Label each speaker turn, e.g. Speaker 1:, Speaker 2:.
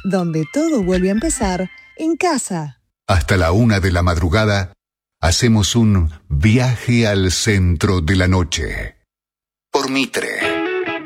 Speaker 1: donde todo vuelve a empezar en casa.
Speaker 2: Hasta la 1 de la madrugada, hacemos un viaje al centro de la noche. Por Mitre.